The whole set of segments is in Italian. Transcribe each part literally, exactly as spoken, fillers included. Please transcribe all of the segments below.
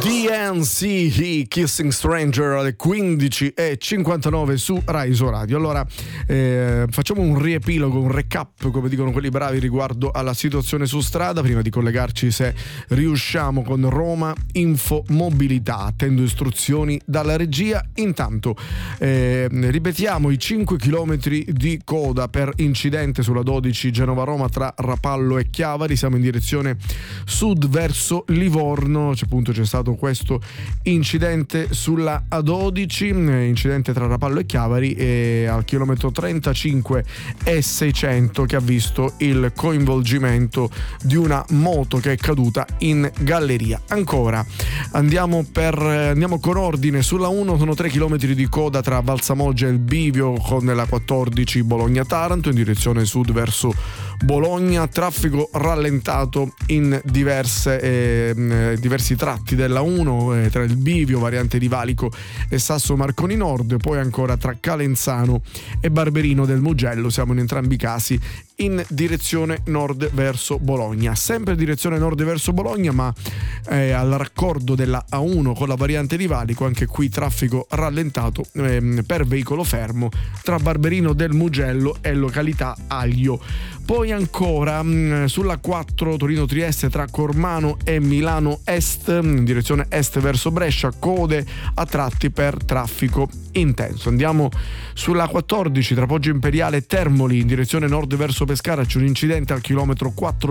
D N C Kissing Stranger alle quindici e cinquantanove su Rai Iso Radio. Allora eh, facciamo un riepilogo, un recap, come dicono quelli bravi, riguardo alla situazione su strada prima di collegarci, se riusciamo, con Roma Info Mobilità. Attendo istruzioni dalla regia. Intanto eh, ripetiamo i cinque chilometri di coda per incidente sulla dodici Genova-Roma tra Rapallo e Chiavari. Siamo in direzione sud verso Livorno. C'è appunto c'è stato questo incidente sulla A dodici, incidente tra Rapallo e Chiavari, e al chilometro trentacinque e seicento, che ha visto il coinvolgimento di una moto che è caduta in galleria. Ancora andiamo per andiamo con ordine. Sulla uno sono tre chilometri di coda tra Valsamoggia e il bivio con la quattordici Bologna-Taranto in direzione sud verso Bologna, traffico rallentato in diverse eh, diversi tratti della uno eh, tra il bivio, variante di Valico, e Sasso Marconi Nord. Poi ancora tra Calenzano e Barberino del Mugello, siamo in entrambi i casi in direzione nord verso Bologna. Sempre in direzione nord verso Bologna, ma eh, al raccordo della A uno con la variante di Valico, anche qui traffico rallentato eh, per veicolo fermo tra Barberino del Mugello e località Aglio. Poi ancora mh, sulla quattro Torino-Trieste tra Cormano e Milano Est in direzione est verso Brescia, code a tratti per traffico intenso. Andiamo sulla quattordici tra Poggio Imperiale e Termoli in direzione nord verso Pescara. C'è un incidente al chilometro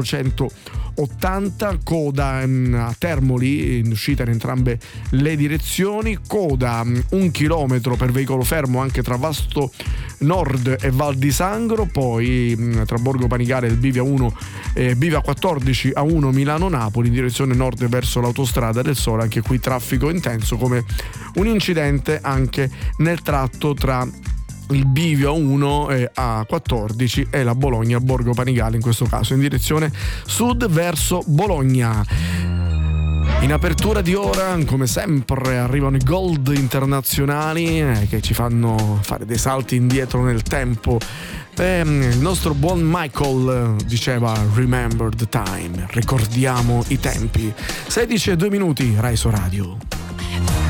quattrocentottanta, coda mh, a Termoli in uscita in entrambe le direzioni, coda mh, un chilometro per veicolo fermo anche tra Vasto Nord e Val di Sangro. Poi mh, tra Borgo Panigale e il Bivia uno eh, Bivia quattordici A uno Milano-Napoli in direzione nord verso l'autostrada del Sole, anche qui traffico intenso, come un incidente anche nel tratto tra il Bivio uno e A quattordici e la Bologna Borgo Panigale, in questo caso in direzione sud verso Bologna. In apertura di ora, come sempre, arrivano i Gold internazionali eh, che ci fanno fare dei salti indietro nel tempo. Eh, il nostro buon Michael diceva "Remember the time", ricordiamo i tempi. sedici e due minuti, Rai Iso Radio.